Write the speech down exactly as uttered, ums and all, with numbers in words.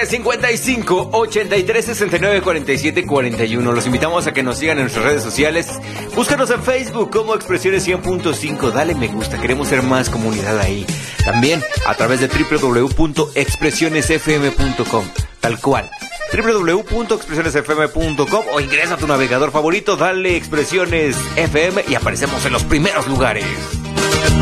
tres cincuenta y cinco, ochenta y tres, sesenta y nueve, cuarenta y siete, cuarenta y uno. Los invitamos a que nos sigan en nuestras redes sociales. Búscanos en Facebook como Expresiones cien punto cinco. Dale me gusta, queremos ser más comunidad ahí. También a través de doble u doble u doble u punto expresiones f m punto com. Tal cual. doble u doble u doble u punto expresiones f m punto com o ingresa a tu navegador favorito, dale Expresiones F M y aparecemos en los primeros lugares.